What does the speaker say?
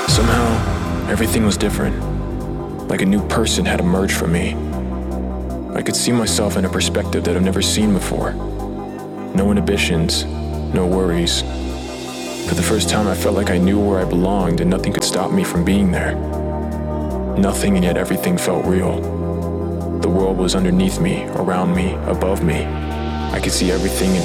Somehow, everything was different. Like a new person had emerged from me. I could see myself in a perspective that I've never seen before. No inhibitions, no worries. For the first time, I felt like I knew where I belonged and nothing could stop me from being there. Nothing, and yet everything felt real. The world was underneath me, around me, above me. I could see everything and